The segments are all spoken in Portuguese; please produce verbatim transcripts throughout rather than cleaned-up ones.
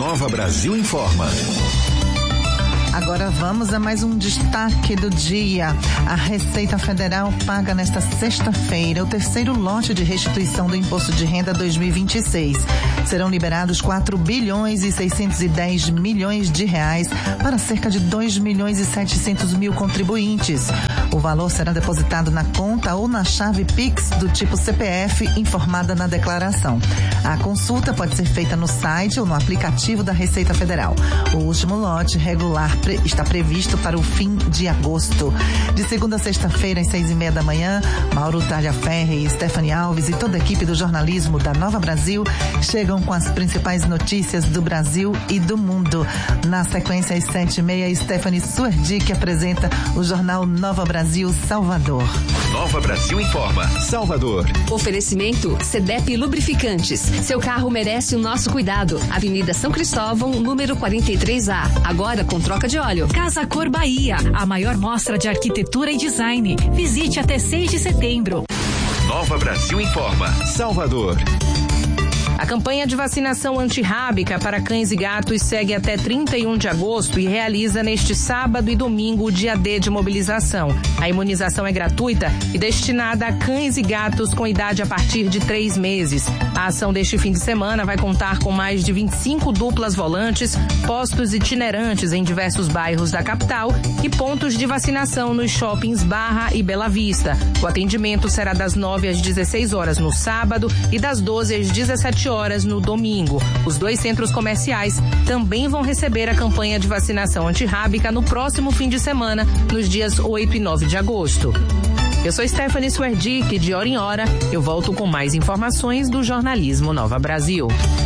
Nova Brasil informa. Agora vamos a mais um destaque do dia. A Receita Federal paga nesta sexta-feira o terceiro lote de restituição do Imposto de Renda dois mil e vinte e seis. Serão liberados quatro bilhões e seiscentos e dez milhões de reais para cerca de dois milhões e setecentos mil contribuintes. O valor será depositado na conta ou na chave Pix do tipo C P F informada na declaração. A consulta pode ser feita no site ou no aplicativo da Receita Federal. O último lote regular está previsto para o fim de agosto. De segunda a sexta-feira, às seis e meia da manhã, Mauro Talhaferri, Stephanie Alves e toda a equipe do jornalismo da Nova Brasil chegam com as principais notícias do Brasil e do mundo. Na sequência, às sete e meia, Stephanie Suerdick apresenta o jornal Nova Brasil Salvador. Nova Brasil informa. Salvador. Oferecimento Cedep Lubrificantes. Seu carro merece o nosso cuidado. Avenida São Cristóvão, número quarenta e três A. Agora com troca de óleo. Casa Cor Bahia, a maior mostra de arquitetura e design. Visite até seis de setembro. Nova Brasil informa. Salvador. A campanha de vacinação antirrábica para cães e gatos segue até trinta e um de agosto e realiza neste sábado e domingo o dia D de mobilização. A imunização é gratuita e destinada a cães e gatos com idade a partir de três meses. A ação deste fim de semana vai contar com mais de vinte e cinco duplas volantes, postos itinerantes em diversos bairros da capital e pontos de vacinação nos shoppings Barra e Bela Vista. O atendimento será das nove às dezesseis horas no sábado e das doze às dezessete horas no domingo. Os dois centros comerciais também vão receber a campanha de vacinação antirrábica no próximo fim de semana, nos dias oito e nove de agosto. Eu sou Stephanie Suerdick, de hora em hora eu volto com mais informações do jornalismo Nova Brasil.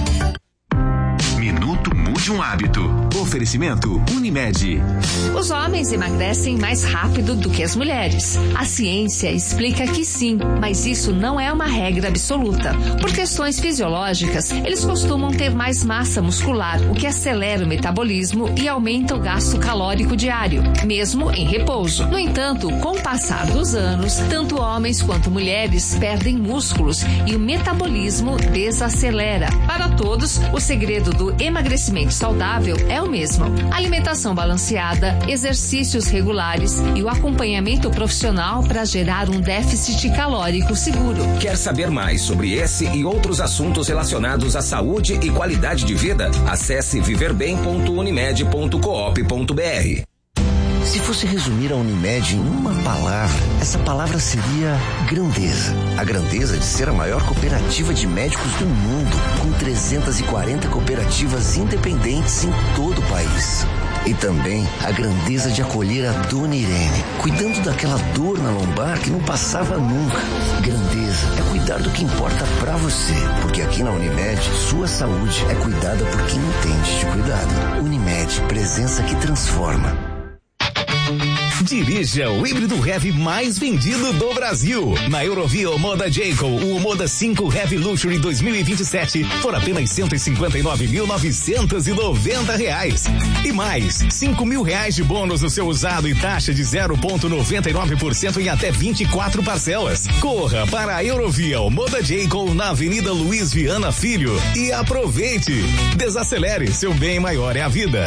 Minuto Mude um Hábito. Oferecimento Unimed. Os homens emagrecem mais rápido do que as mulheres. A ciência explica que sim, mas isso não é uma regra absoluta. Por questões fisiológicas, eles costumam ter mais massa muscular, o que acelera o metabolismo e aumenta o gasto calórico diário, mesmo em repouso. No entanto, com o passar dos anos, tanto homens quanto mulheres perdem músculos e o metabolismo desacelera. Para todos, o segredo do emagrecimento saudável é o mesmo: alimentação balanceada, exercícios regulares e o acompanhamento profissional para gerar um déficit calórico seguro. Quer saber mais sobre esse e outros assuntos relacionados à saúde e qualidade de vida? Acesse viver bem ponto unimed ponto coop ponto br. Se fosse resumir a Unimed em uma palavra, essa palavra seria grandeza. A grandeza de ser a maior cooperativa de médicos do mundo, com trezentas e quarenta cooperativas independentes em todo o país. E também a grandeza de acolher a Dona Irene, cuidando daquela dor na lombar que não passava nunca. Grandeza é cuidar do que importa pra você, porque aqui na Unimed, sua saúde é cuidada por quem entende de cuidado. Unimed, presença que transforma. Dirija o híbrido heavy mais vendido do Brasil. Na Eurovia Moda Jayco, o Moda cinco Heavy Luxury dois mil e vinte e sete por apenas cento e cinquenta e nove mil novecentos e noventa reais. E mais, cinco mil reais de bônus no seu usado e taxa de zero vírgula noventa e nove por cento em até vinte e quatro parcelas. Corra para a Eurovia Moda Jayco na Avenida Luiz Viana Filho e aproveite. Desacelere, seu bem maior é a vida.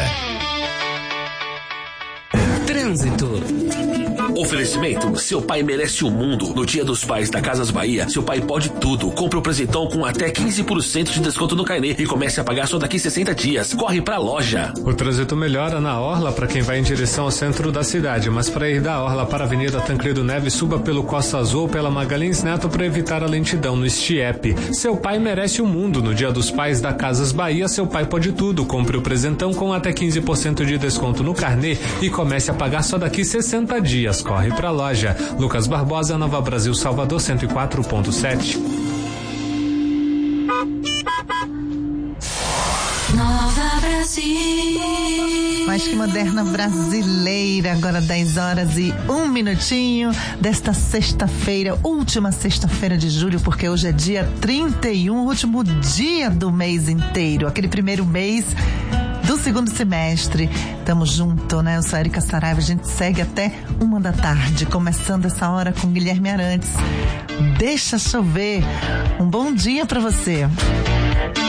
Trânsito. Oferecimento, seu pai merece o mundo. No Dia dos Pais da Casas Bahia, seu pai pode tudo. Compre o presentão com até quinze por cento de desconto no carnê e comece a pagar só daqui sessenta dias. Corre pra loja. O trânsito melhora na Orla para quem vai em direção ao centro da cidade, mas para ir da Orla para a Avenida Tancredo Neves, suba pelo Costa Azul ou pela Magalhães Neto para evitar a lentidão no Estiepe. Seu pai merece o mundo. No Dia dos Pais da Casas Bahia, seu pai pode tudo. Compre o presentão com até quinze por cento de desconto no carnê e comece a pagar só daqui sessenta dias. Corre pra loja. Lucas Barbosa, Nova Brasil, Salvador, cento e quatro ponto sete. Nova Brasil. Mais que moderna brasileira, agora dez horas e um minutinho desta sexta-feira, última sexta-feira de julho, porque hoje é dia trinta e um, último dia do mês inteiro, aquele primeiro mês do segundo semestre. Tamo junto, né? Eu sou a Erika Saraiva, a gente segue até uma da tarde, começando essa hora com Guilherme Arantes. Deixa chover. Um bom dia pra você.